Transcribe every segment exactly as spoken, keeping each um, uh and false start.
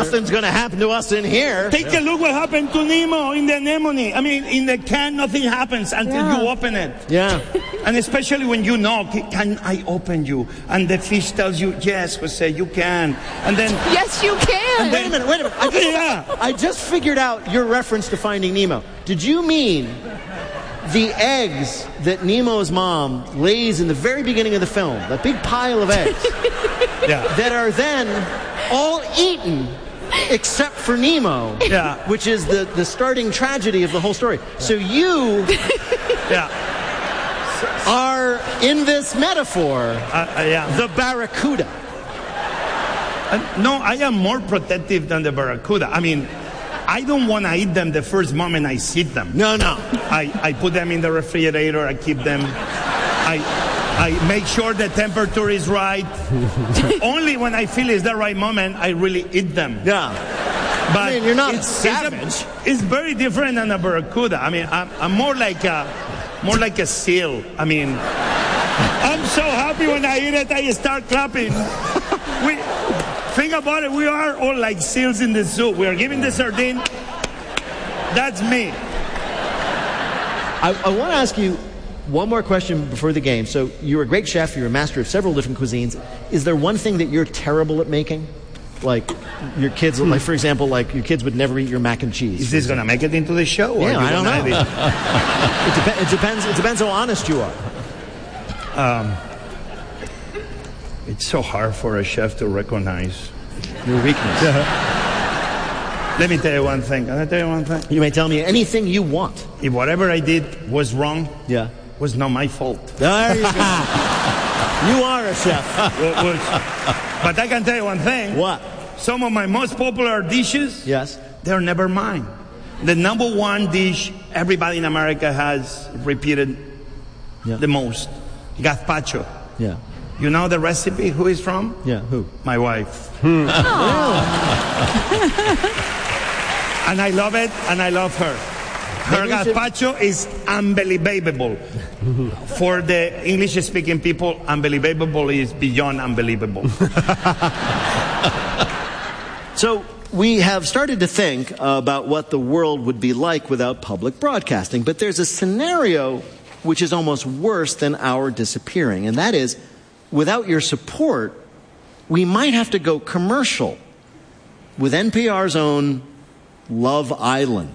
nothing's going to happen to us in here. Take yeah. a look what happened to Nemo in the anemone. I mean, in the can, nothing happens until yeah. you open it. Yeah. And especially when you knock, can I open you? And the fish tells you, yes, Jose, you can. And then... Yes, you can. And wait a minute, wait a minute. I just, yeah. I just figured out your reference to Finding Nemo. Did you mean the eggs that Nemo's mom lays in the very beginning of the film, that big pile of eggs, yeah. that are then all eaten except for Nemo, yeah. which is the, the starting tragedy of the whole story. Yeah. So you yeah. are, in this metaphor, uh, uh, yeah. the barracuda. Uh, no, I am more protective than the barracuda. I mean, I don't want to eat them the first moment I see them. No, no. I, I put them in the refrigerator. I keep them. I I make sure the temperature is right. Only when I feel it's the right moment, I really eat them. Yeah. But I mean, you're not it's, savage. It's, a, it's very different than a barracuda. I mean, I'm, I'm more like a more like a seal. I mean, I'm so happy when I eat it, I start clapping. We. Think about it, we are all like seals in the zoo. We are giving the sardine. That's me. I, I want to ask you one more question before the game. So you're a great chef, you're a master of several different cuisines. Is there one thing that you're terrible at making? Like your kids, like for example, like your kids would never eat your mac and cheese. Is this going to make it into the show? Or yeah, I don't know. It? it, dep- it depends. It depends how honest you are. Um, it's so hard for a chef to recognize your weakness. Let me tell you one thing. Can I tell you one thing? You may tell me anything you want. If whatever I did was wrong, yeah, was not my fault. There you go. You are a chef. was, but I can tell you one thing. What? Some of my most popular dishes, yes, they're never mine. The number one dish everybody in America has repeated yeah. the most, gazpacho. Yeah. You know the recipe? Who is from? Yeah, who? My wife. Hmm. And I love it, and I love her. Her Maybe gazpacho should... is unbelievable. For the English-speaking people, unbelievable is beyond unbelievable. So we have started to think about what the world would be like without public broadcasting, but there's a scenario which is almost worse than our disappearing, and that is, without your support, we might have to go commercial with N P R's own Love Island.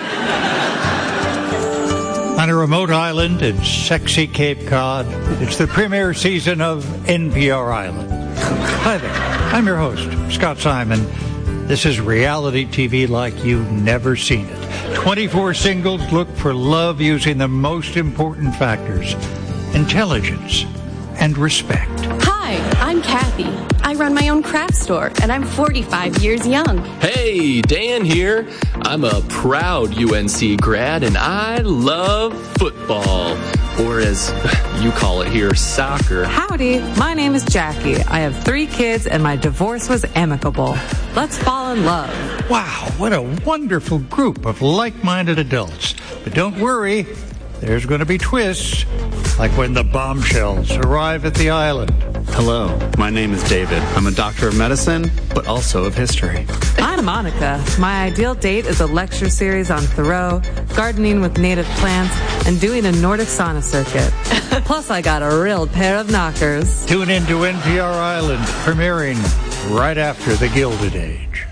On a remote island in sexy Cape Cod, it's the premiere season of N P R Island. Hi there, I'm your host, Scott Simon. This is reality T V like you've never seen it. twenty-four singles look for love using the most important factors: intelligence and respect. Hi, I'm Kathy. I run my own craft store, and I'm forty-five years young. Hey, Dan here. I'm a proud U N C grad, and I love football. Or as you call it here, soccer. Howdy, my name is Jackie. I have three kids, and my divorce was amicable. Let's fall in love. Wow, what a wonderful group of like-minded adults. But don't worry, there's going to be twists, like when the bombshells arrive at the island. Hello, my name is David. I'm a doctor of medicine, but also of history. I'm Monica. My ideal date is a lecture series on Thoreau, gardening with native plants, and doing a Nordic sauna circuit. Plus, I got a real pair of knockers. Tune in to N P R Island, premiering right after the Gilded Age.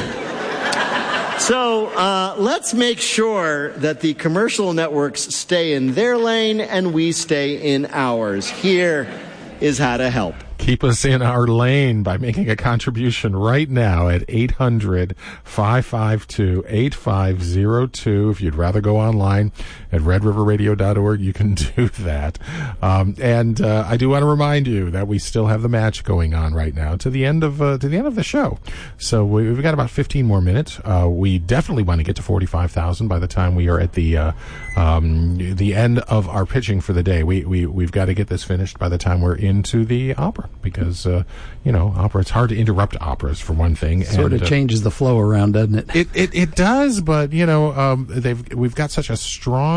So uh, let's make sure that the commercial networks stay in their lane and we stay in ours. Here is how to help. Keep us in our lane by making a contribution right now at eight hundred, five five two, eight five zero two. If you'd rather go online at red river radio dot org, you can do that. Um, and uh, I do want to remind you that we still have the match going on right now to the end of uh, to the end of the show. So we, we've got about fifteen more minutes. Uh, we definitely want to get to forty-five thousand by the time we are at the uh, um, the end of our pitching for the day. We we we've got to get this finished by the time we're into the opera. Because, uh, you know, opera, it's hard to interrupt operas, for one thing. Sort and, of changes uh, the flow around, doesn't it? It it, it does, but, you know, um, they've we've got such a strong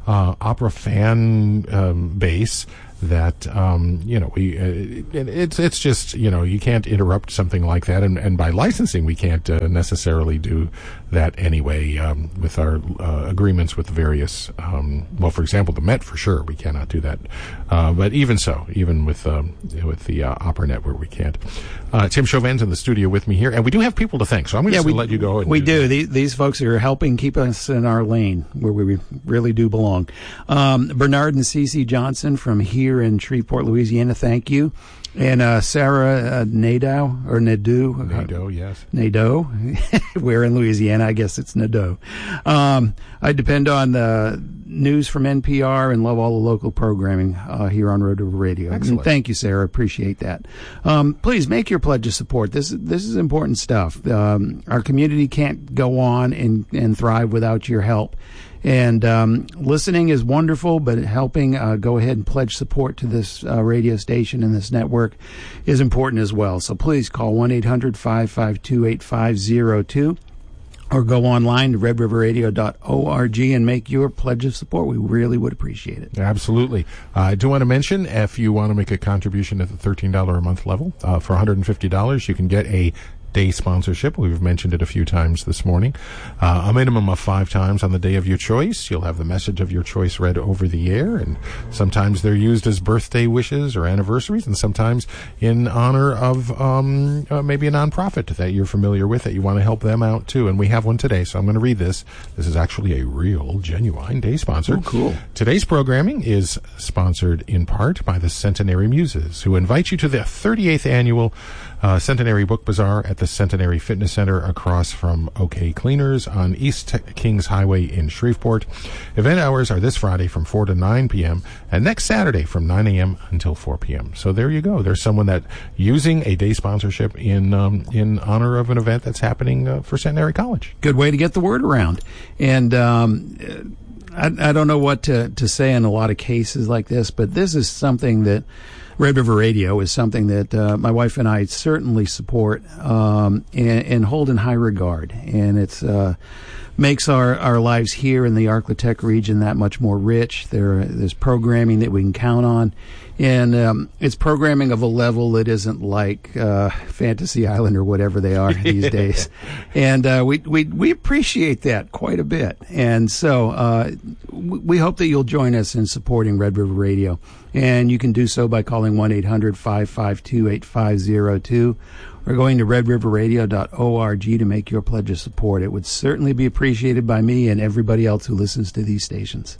uh, opera fan um, base that um, you know we uh, it, it's it's just you know you can't interrupt something like that, and, and by licensing we can't uh, necessarily do that anyway um, with our uh, agreements with various um, well, for example, the Met for sure we cannot do that, uh, but even so, even with um, with the uh, Opera Network we can't. Uh, Tim Chauvin's in the studio with me here, and we do have people to thank, so I'm going to yeah, let you go. And we do. do. These, these folks are helping keep us in our lane where we really do belong. Um, Bernard and Cece Johnson from here in Shreveport, Louisiana, thank you. And uh, Sarah uh, Nadeau, or Nadeau. Nadeau, yes. Nadeau. We're in Louisiana. I guess it's Nadeau. Um, I depend on the news from N P R and love all the local programming uh, here on Red River Radio. Excellent. And thank you, Sarah. Appreciate that. Um, please make your pledge of support. This, this is important stuff. Um, our community can't go on and, and thrive without your help. And um, listening is wonderful, but helping uh, go ahead and pledge support to this uh, radio station and this network is important as well. So please call one eight hundred five five two eight five zero two or go online to red river radio dot org and make your pledge of support. We really would appreciate it. Absolutely. Uh, I do want to mention, if you want to make a contribution at the thirteen dollars a month level, uh, for one hundred fifty dollars, you can get a day sponsorship. We've mentioned it a few times this morning. Uh, a minimum of five times on the day of your choice. You'll have the message of your choice read over the air, and sometimes they're used as birthday wishes or anniversaries, and sometimes in honor of um, uh, maybe a nonprofit that you're familiar with that you want to help them out too. And we have one today, so I'm going to read this. This is actually a real, genuine day sponsor. Oh, cool. Today's programming is sponsored in part by the Centenary Muses, who invite you to the thirty-eighth annual uh, Centenary Book Bazaar at the Centenary Fitness Center across from OK Cleaners on East Kings Highway in Shreveport. Event hours are this Friday from four to nine p.m. and next Saturday from nine a.m. until four p.m. So there you go. There's someone that using a day sponsorship in um, in honor of an event that's happening uh, for Centenary College. Good way to get the word around. And um, I, I don't know what to, to say in a lot of cases like this, but this is something that Red River Radio is something that uh, my wife and I certainly support um, and, and hold in high regard. And it's uh, makes our, our lives here in the Arklateck region that much more rich. There, there's programming that we can count on. And um, it's programming of a level that isn't like uh, Fantasy Island or whatever they are these days. And uh, we, we we appreciate that quite a bit. And so uh, we hope that you'll join us in supporting Red River Radio. And you can do so by calling one eight hundred five five two eight five zero two or going to red river radio dot org to make your pledge of support. It would certainly be appreciated by me and everybody else who listens to these stations.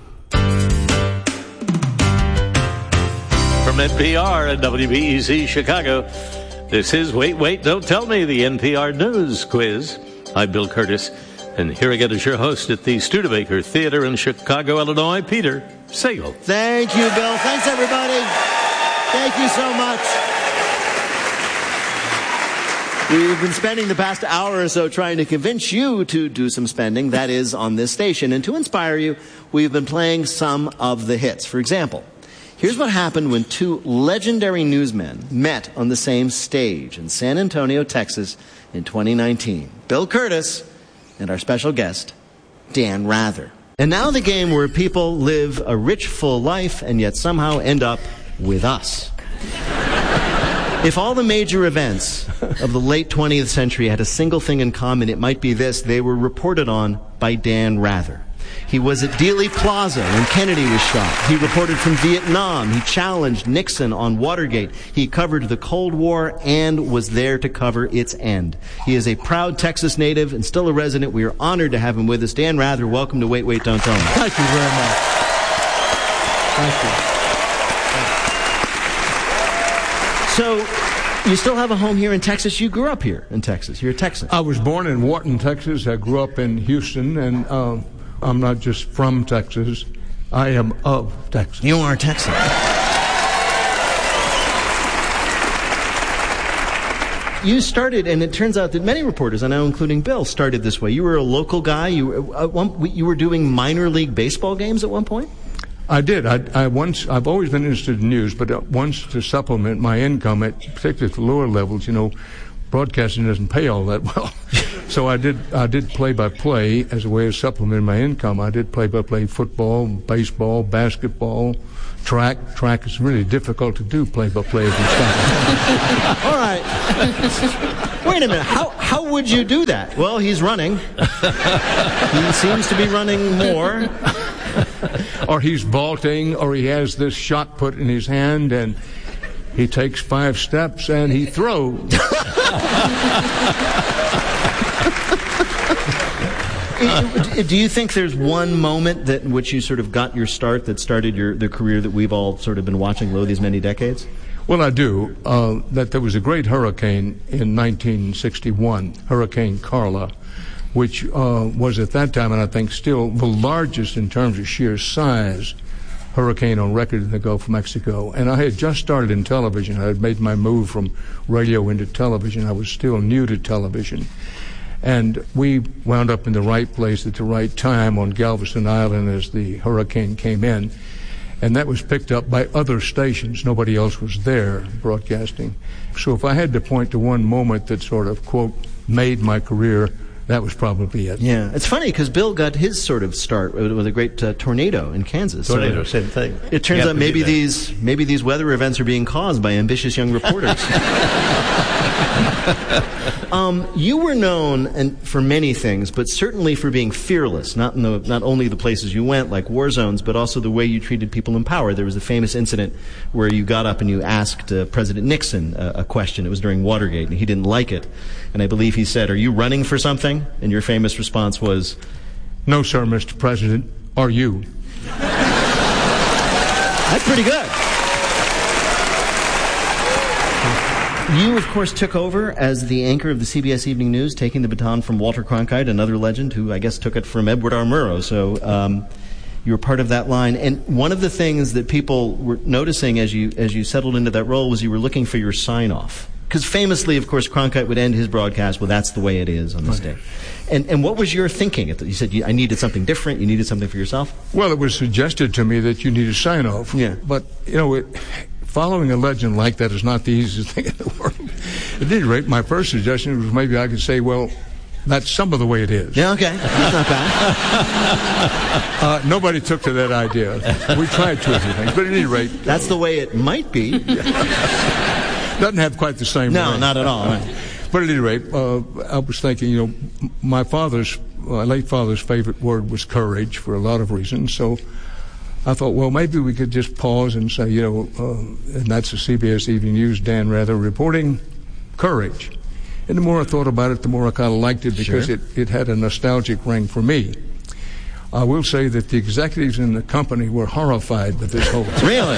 From N P R and W B E Z Chicago, this is Wait, Wait, Don't Tell Me, the N P R News Quiz. I'm Bill Curtis, and here again is your host at the Studebaker Theater in Chicago, Illinois, Peter Sagal. Thank you, Bill. Thanks, everybody. Thank you so much. We've been spending the past hour or so trying to convince you to do some spending, that is, on this station. And to inspire you, we've been playing some of the hits. For example, here's what happened when two legendary newsmen met on the same stage in San Antonio, Texas in twenty nineteen. Bill Curtis and our special guest, Dan Rather. And now the game where people live a rich, full life and yet somehow end up with us. If all the major events of the late twentieth century had a single thing in common, it might be this: they were reported on by Dan Rather. He was at Dealey Plaza when Kennedy was shot. He reported from Vietnam. He challenged Nixon on Watergate. He covered the Cold War and was there to cover its end. He is a proud Texas native and still a resident. We are honored to have him with us. Dan Rather, welcome to Wait, Wait, Don't Tell Me. Thank you very much. Thank you. So, you still have a home here in Texas? You grew up here in Texas. You're a Texan. I was born in Wharton, Texas. I grew up in Houston, and uh, I'm not just from Texas. I am of Texas. You are a Texan. You started, and it turns out that many reporters, I know including Bill, started this way. You were a local guy. You, uh, one, you were doing minor league baseball games at one point? I did. I, I once. I've always been interested in news, but once to supplement my income, at particularly at the lower levels, you know, broadcasting doesn't pay all that well. So I did I did play-by-play as a way of supplementing my income. I did play-by-play football, baseball, basketball, track. Track is really difficult to do play-by-play if you stop. All right. Wait a minute. How how would you do that? Well, he's running. He seems to be running more. Or he's vaulting, or he has this shot put in his hand, and he takes five steps and he throws. Do you think there's one moment that in which you sort of got your start that started your the career that we've all sort of been watching lo these many decades? Well, I do. Uh, that there was a great hurricane in nineteen sixty-one, Hurricane Carla, which uh, was at that time, and I think still, the largest in terms of sheer size hurricane on record in the Gulf of Mexico. And I had just started in television. I had made my move from radio into television. I was still new to television. And we wound up in the right place at the right time on Galveston Island as the hurricane came in. And that was picked up by other stations. Nobody else was there broadcasting. So if I had to point to one moment that sort of, quote, made my career, that was probably it. Yeah. It's funny because Bill got his sort of start with a great uh, tornado in Kansas. Tornado, so same thing. It turns out maybe these maybe these weather events are being caused by ambitious young reporters. um, you were known and for many things, but certainly for being fearless. Not in the, not only the places you went, like war zones, but also the way you treated people in power. There was a famous incident where you got up and you asked uh, President Nixon a, a question. It was during Watergate, and he didn't like it. And I believe he said, "Are you running for something?" And your famous response was, "No, sir, Mister President. Are you?" That's pretty good. You, of course, took over as the anchor of the C B S Evening News, taking the baton from Walter Cronkite, another legend who I guess took it from Edward R. Murrow. So um, you were part of that line. And one of the things that people were noticing as you as you settled into that role was you were looking for your sign-off. Because famously, of course, Cronkite would end his broadcast with, "That's the way it is" on this day. And and what was your thinking? You said, you, I needed something different. You needed something for yourself? Well, it was suggested to me that you need a sign-off. Yeah. But, you know, it, following a legend like that is not the easiest thing in the world. At any rate, my first suggestion was maybe I could say, well, that's some of the way it is. Yeah, okay. That's not bad. uh, nobody took to that idea. We tried two or three things, but at any rate. That's the way it might be. Doesn't have quite the same No, ring. not at all. Right. But at any rate, uh, I was thinking, you know, my father's, my late father's favorite word was courage for a lot of reasons. So I thought, well, maybe we could just pause and say, you know, uh, and that's the C B S Evening News, Dan Rather, reporting courage. And the more I thought about it, the more I kind of liked it because Sure. it, it had a nostalgic ring for me. I will say that the executives in the company were horrified with this whole thing. Really?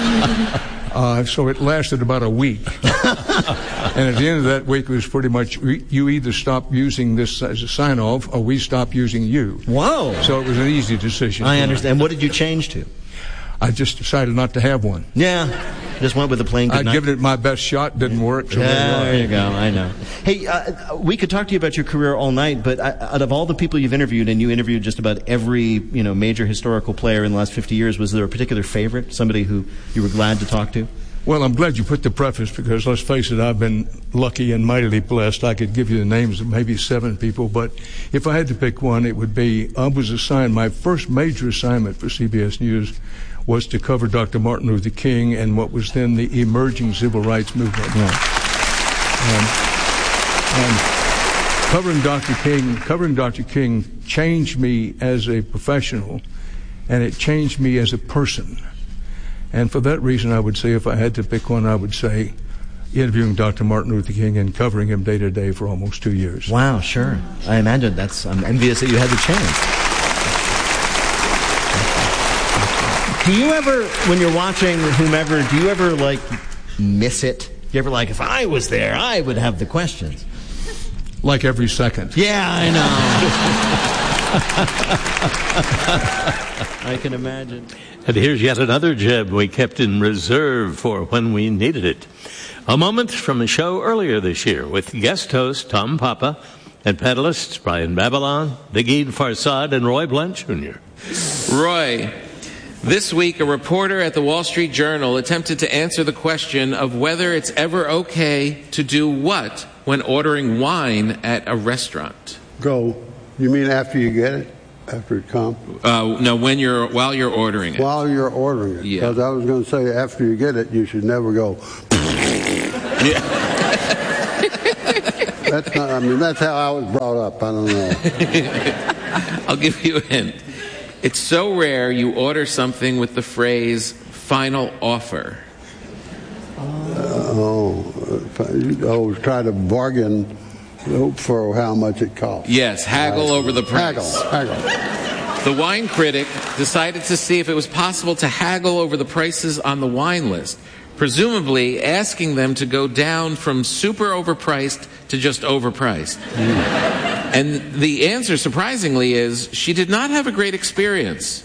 Uh, so it lasted about a week. And at the end of that week, it was pretty much, you either stop using this as a sign-off or we stop using you. Whoa. So it was an easy decision. I understand. What did you change to? I just decided not to have one. Yeah. Just went with a plain good I'd night. given it my best shot, didn't work. So Yeah, there you go. I know. Hey, uh, we could talk to you about your career all night, but uh, out of all the people you've interviewed, and you interviewed just about every you know major historical player in the last fifty years, was there a particular favorite, somebody who you were glad to talk to? Well, I'm glad you put the preface because, let's face it, I've been lucky and mightily blessed. I could give you the names of maybe seven people, but if I had to pick one, it would be, I was assigned, my first major assignment for C B S News was to cover Doctor Martin Luther King and what was then the emerging civil rights movement. Yeah. Um, and covering Doctor King, covering Doctor King changed me as a professional, and it changed me as a person. And for that reason, I would say, if I had to pick one, I would say interviewing Doctor Martin Luther King and covering him day to day for almost two years. Wow, sure. I imagine that's, I'm envious that you had the chance. Do you ever, when you're watching whomever, do you ever, like, miss it? Do you ever, like, if I was there, I would have the questions? Like every second. Yeah, I know. I can imagine. And here's yet another gem we kept in reserve for when we needed it. A moment from a show earlier this year with guest host Tom Papa and panelists Brian Babylon, Nagin Farsad, and Roy Blunt Junior Roy, this week a reporter at the Wall Street Journal attempted to answer the question of whether it's ever okay to do what when ordering wine at a restaurant? Go. You mean after you get it? After it comes? Uh, no, when you're while you're ordering it. While you're ordering it. Yeah. Because I was going to say after you get it, you should never go. Yeah. That's not. I mean, that's how I was brought up. I don't know. I'll give you a hint. It's so rare you order something with the phrase "final offer." Uh, oh, oh, try to bargain for how much it costs. Yes, haggle I, over the price. Haggle, haggle. The wine critic decided to see if it was possible to haggle over the prices on the wine list, presumably asking them to go down from super overpriced to just overpriced. Mm. And the answer, surprisingly, is she did not have a great experience.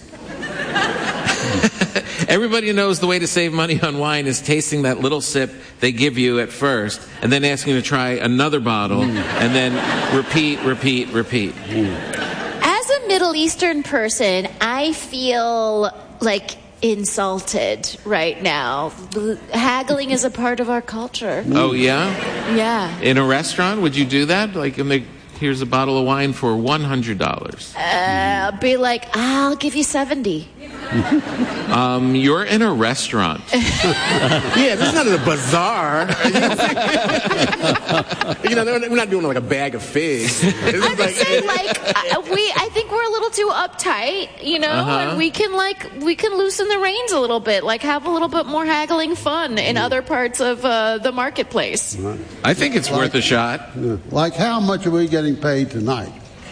Everybody knows the way to save money on wine is tasting that little sip they give you at first and then asking to try another bottle mm. and then repeat, repeat, repeat. Mm. As a Middle Eastern person, I feel like insulted right now. Haggling is a part of our culture. Oh, yeah? Yeah. In a restaurant, would you do that? Like, in the, here's a bottle of wine for one hundred dollars. Uh, be like, I'll give you seventy. um, you're in a restaurant. Yeah, this is not a bazaar. You know, we're not doing like a bag of figs. I'm like, just saying, like, uh, we. I think we're a little too uptight, you know, Uh-huh. and we can like we can loosen the reins a little bit, like have a little bit more haggling fun in other parts of uh, the marketplace. I think it's like, worth a shot. Like, how much are we getting paid tonight?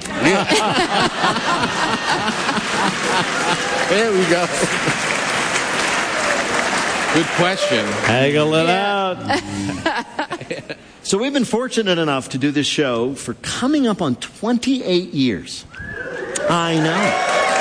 There we go. Good question. Haggle it out. So we've been fortunate enough to do this show for coming up on twenty-eight years. I know.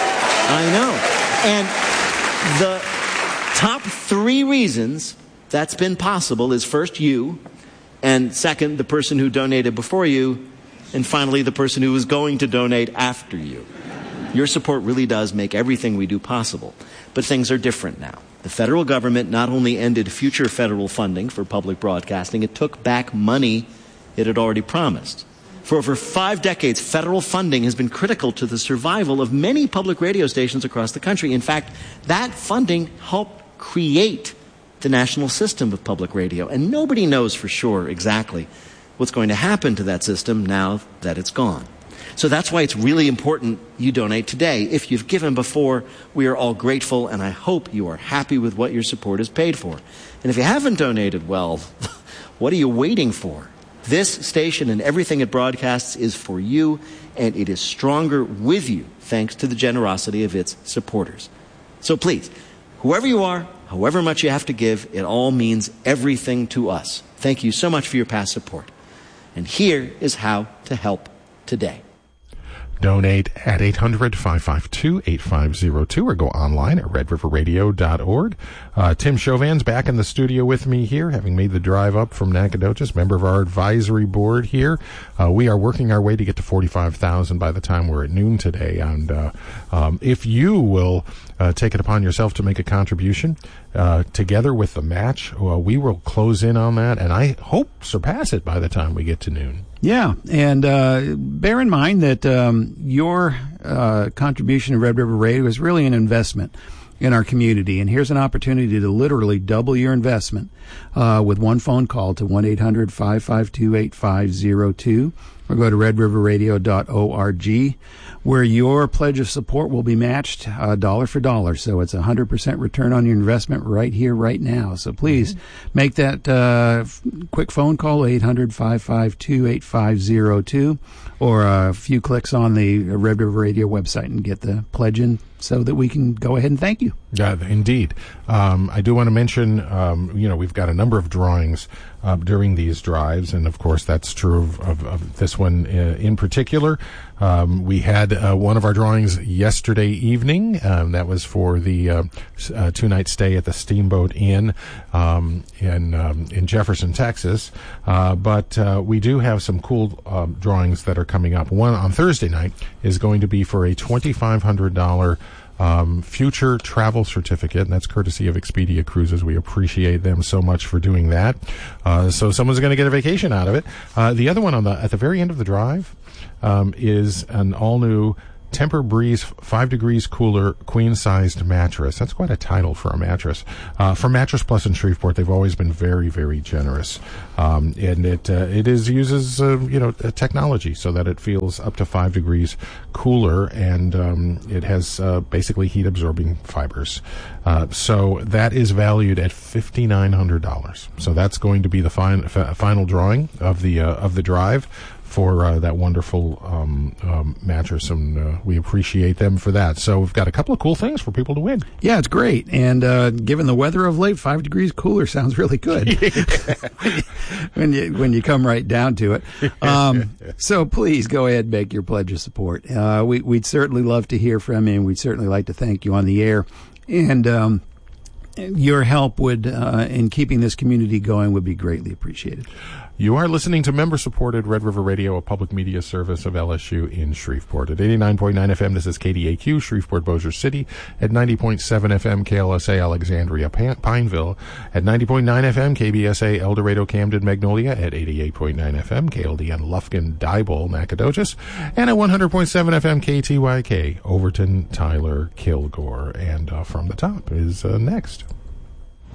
I know. And the top three reasons that's been possible is first you, and second the person who donated before you, and finally the person who was going to donate after you. Your support really does make everything we do possible. But things are different now. The federal government not only ended future federal funding for public broadcasting, it took back money it had already promised. For over five decades, federal funding has been critical to the survival of many public radio stations across the country. In fact, that funding helped create the national system of public radio. And nobody knows for sure exactly what's going to happen to that system now that it's gone. So that's why it's really important you donate today. If you've given before, we are all grateful, and I hope you are happy with what your support is paid for. And if you haven't donated, well, what are you waiting for? This station and everything it broadcasts is for you, and it is stronger with you thanks to the generosity of its supporters. So please, whoever you are, however much you have to give, it all means everything to us. Thank you so much for your past support. And here is how to help today. Donate at eight hundred, five five two, eight five zero two or go online at red river radio dot org. Uh, Tim Chauvin's back in the studio with me here, having made the drive up from Nacogdoches, member of our advisory board here. Uh, we are working our way to get to forty-five thousand by the time we're at noon today. And uh, um, if you will uh, take it upon yourself to make a contribution, uh, together with the match, uh, we will close in on that, and I hope surpass it by the time we get to noon. Yeah, and uh, bear in mind that um, your uh, contribution to Red River Radio is really an investment in our community. And here's an opportunity to literally double your investment uh, with one phone call to one eight hundred, five five two, eight five zero two or go to red river radio dot org, where your pledge of support will be matched uh, dollar for dollar. So it's a one hundred percent return on your investment right here, right now. So please mm-hmm. make that uh, f- quick phone call, eight hundred, five five two, eight five zero two, or a few clicks on the Red River Radio website and get the pledge in so that we can go ahead and thank you. Yeah, indeed. Um, I do want to mention, um, you know, we've got a number of drawings uh, during these drives, and of course that's true of, of, of this one uh, in particular. Um, we had uh, one of our drawings yesterday evening. Um, that was for the uh, uh, two-night stay at the Steamboat Inn um, in um, in Jefferson, Texas. Uh, but uh, we do have some cool um, drawings that are coming up. One on Thursday night is going to be for a twenty-five hundred dollars um, future travel certificate, and that's courtesy of Expedia Cruises. We appreciate them so much for doing that. Uh, so someone's going to get a vacation out of it. Uh, the other one on the at the very end of the drive um, is an all-new Temper Breeze five degrees cooler queen-sized mattress. That's quite a title for a mattress. Uh, for Mattress Plus in Shreveport, they've always been very, very generous, um, and it uh, it is uses uh, you know technology so that it feels up to five degrees cooler, and um, it has uh, basically heat-absorbing fibers. Uh, so that is valued at fifty-nine hundred dollars. So that's going to be the fin- f- final drawing of the uh, of the drive for uh, that wonderful um, um, mattress, and uh, we appreciate them for that. So we've got a couple of cool things for people to win. Yeah, it's great. And uh, given the weather of late, five degrees cooler sounds really good when you when you come right down to it. Um, so please go ahead and make your pledge of support. Uh, we, we'd certainly love to hear from you, and we'd certainly like to thank you on the air. And um, your help would uh, in keeping this community going would be greatly appreciated. You are listening to member-supported Red River Radio, a public media service of L S U in Shreveport. At eighty-nine point nine F M, this is K D A Q, Shreveport, Bossier City. At ninety point seven F M, K L S A, Alexandria, Pineville. At ninety point nine F M, K B S A, El Dorado, Camden, Magnolia. At eighty-eight point nine F M, K L D N, Lufkin, Diboll, Nacogdoches. And at one hundred point seven F M, K T Y K, Overton, Tyler, Kilgore. And uh, From the Top is uh, next.